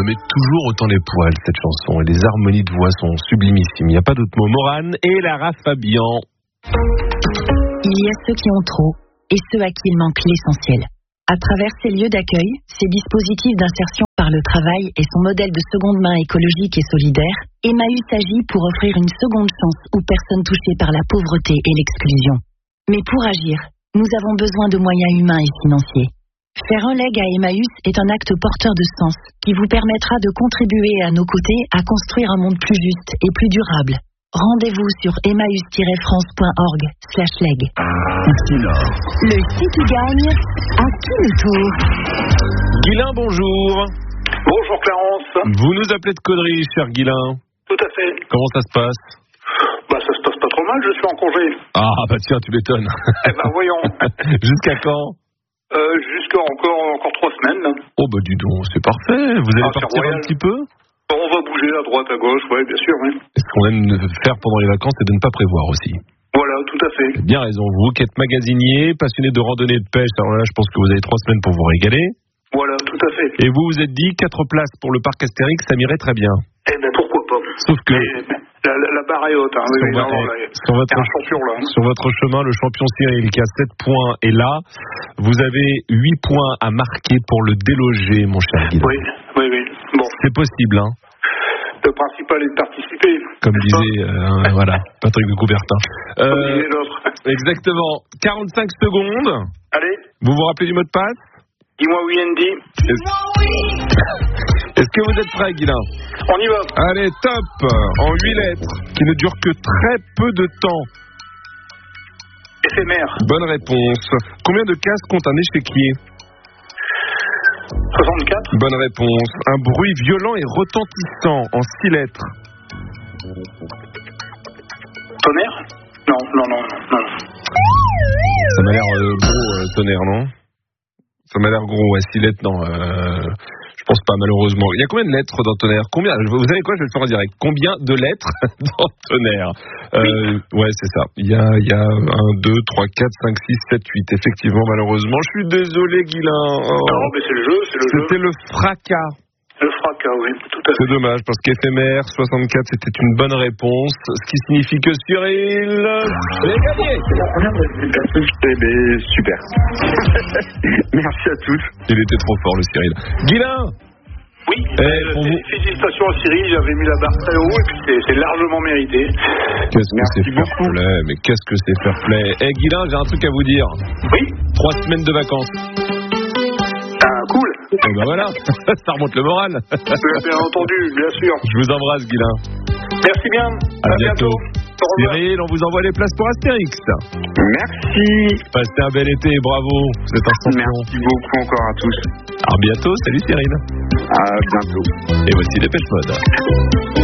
me met toujours autant les poils, cette chanson. Et les harmonies de voix sont sublimissimes. Il n'y a pas d'autre mot. Morane et Lara Fabian. Il y a ceux qui ont trop et ceux à qui il manque l'essentiel. À travers ces lieux d'accueil, ces dispositifs d'insertion par le travail et son modèle de seconde main écologique et solidaire, Emmaüs agit pour offrir une seconde chance aux personnes touchées par la pauvreté et l'exclusion. Mais pour agir, nous avons besoin de moyens humains et financiers. Faire un leg à Emmaüs est un acte porteur de sens qui vous permettra de contribuer à nos côtés à construire un monde plus juste et plus durable. Rendez-vous sur emmaüs-france.org/leg. Le qui qui gagne, à qui le tour? Guilain, bonjour. Bonjour Clarence. Vous nous appelez de Caudry, cher Guilain. Tout à fait. Comment ça se passe? Ça se passe pas trop mal, je suis en congé. Ah, bah tiens, tu m'étonnes. Voyons. Jusqu'à quand? Jusqu'à encore 3 semaines. Là. Oh, bah dis donc, c'est parfait. Vous allez partir un petit peu? On va bouger à droite, à gauche, ouais, bien sûr. Oui. Et ce qu'on aime faire pendant les vacances, c'est de ne pas prévoir aussi. Voilà, tout à fait. Bien raison. Vous qui êtes magasinier, passionné de randonnée de pêche, alors là, je pense que vous avez 3 semaines pour vous régaler. Voilà, tout à fait. Et vous vous êtes dit, 4 places pour le parc Astérix, ça m'irait très bien. Eh ben, pourquoi pas. Sauf que... La barre est haute. Hein. Sur votre champion, là. Sur votre chemin, le champion Cyril, qui a 7 points, est là. Vous avez 8 points à marquer pour le déloger, mon cher Guilain. Oui. Bon. C'est possible, hein. Le principal est de participer. Comme disait, voilà, Patrick de Coubertin. Comme disait l'autre. Exactement. 45 secondes. Allez. Vous vous rappelez du mot de passe? Dis-moi oui, Andy. Est-ce que vous êtes prêt, Guilain? On y va. Allez, top. En 8 lettres, qui ne durent que très peu de temps. Éphémère. Bonne réponse. Combien de cases compte un échiquier? 64. Bonne réponse. Un bruit violent et retentissant en 6 lettres. Tonnerre? Non. Ça m'a l'air gros, tonnerre, non? Ça m'a l'air gros, 6 lettres, non. Je pense pas, malheureusement. Il y a combien de lettres dans tonnerre? Combien? Vous savez quoi? Je vais le faire en direct. Combien de lettres dans tonnerre? Ouais, c'est ça. Il y a 1, 2, 3, 4, 5, 6, 7, 8. Effectivement, malheureusement. Je suis désolé, Guilain. Oh. Non, mais c'est le jeu, C'était le fracas. Le fracas, oui, tout à fait. C'est dommage, parce qu'éphémère, 64, c'était une bonne réponse. Ce qui signifie que Cyril est gagné. Eh bien, super. Merci à tous. Il était trop fort, le Cyril. Guilain. Oui, félicitations à Cyril, j'avais mis la barre très haut et puis c'est largement mérité. Qu'est-ce que c'est fair play, mais qu'est-ce que c'est fair play. Guilain, j'ai un truc à vous dire. Oui. 3 semaines de vacances. Ah, cool. Et ben voilà, ça remonte le moral. Bien entendu, bien sûr. Je vous embrasse, Guilain. Merci bien. À bientôt. Cyril, on vous envoie les places pour Astérix. Merci. Passez un bel été, bravo. Vous êtes un champion. Merci beaucoup encore à tous. À bientôt, salut Cyril. À bientôt. Et voici Dépêche Mode.